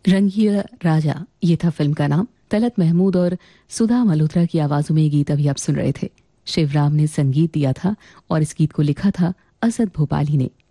रंगीला राजा, ये था फिल्म का नाम। तलत महमूद और सुधा मल्होत्रा की आवाजों में ये गीत अभी आप सुन रहे थे। शिवराम ने संगीत दिया था और इस गीत को लिखा था असद भोपाली ने।